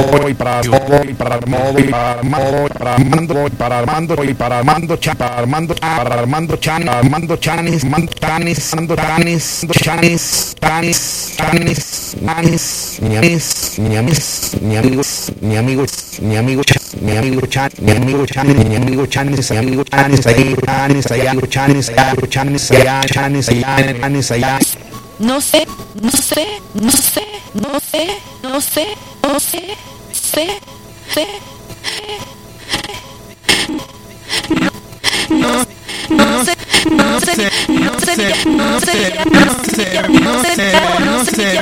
modo y para modo y para modo y para modo y para Armando y para Armando y para Armando Chan para Armando Chan Armando Chanis Armando Chanis Armando Chanis Chanis Chanis Chanis Chanis mi amigo mi amigo mi amigo mi amigo Chan mi amigo Chan mi amigo Chanis mi amigo Chanis ahí Chanis allá Chanis allá Chanis allá Chanis allá Chanis allá. No sé, no sé, no sé, no sé, no sé, no sé, sé, sé, no, no sé, no sé, no sé, no sé, no sé, no sé,